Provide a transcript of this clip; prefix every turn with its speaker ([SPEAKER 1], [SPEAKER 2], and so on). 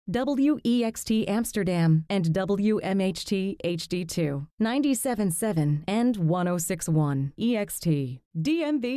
[SPEAKER 1] WEXT Amsterdam, and WMHT HD2, 97.7 and 106.1 EXT, DMV